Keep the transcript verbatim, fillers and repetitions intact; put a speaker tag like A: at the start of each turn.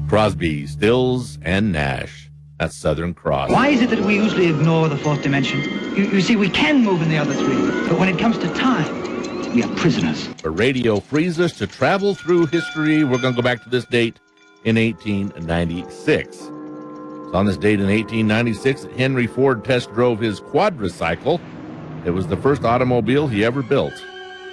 A: Crosby, Stills, and Nash. That's Southern Cross.
B: Why is it that we usually ignore the fourth dimension? You, you see, we can move in the other three, but when it comes to time, we are prisoners.
A: But radio frees us to travel through history. We're going to go back to this date in eighteen ninety-six. It's on this date in eighteen ninety-six that Henry Ford test drove his quadricycle. It was the first automobile he ever built.